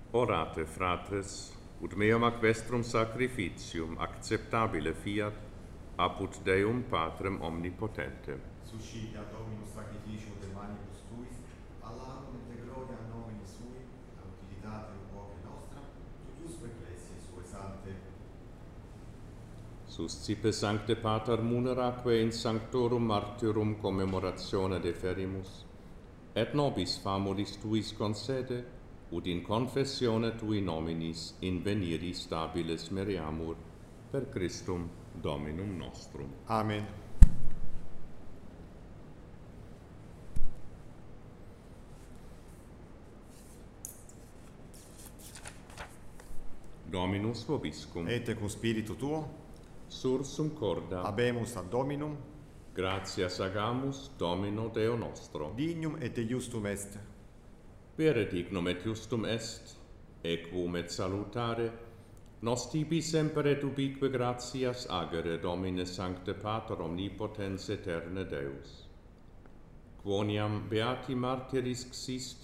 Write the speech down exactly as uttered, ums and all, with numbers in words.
Orate, fratres, ut meum ac vestrum sacrificium acceptabile fiat, apud Deum Patrem omnipotentem. Suscita Dominus sacrificium de manibus tuis, all'amum et gloria nomini sui, a utilitatem quoque nostra, tuius ecclesiae sue sancte. Suscipe Sancte Pater muneraque in sanctorum martyrum commemoratione deferimus, et nobis famulis tuis concede, ut in confessione tui nominis inveniri stabilis meriamur, per Christum Dominum nostrum. Amen. Dominus vobiscum. Et cum spiritu tuo, Sursum corda. habemus ad Dominum, Gratias agamus Domino Deo nostro. dignum et justum est. Vere dignum et justum est, equum et salutare, nos tibi semper et ubique gratias agere Domine Sancte Pater omnipotens aeterne Deus. Quoniam beati martyris xist,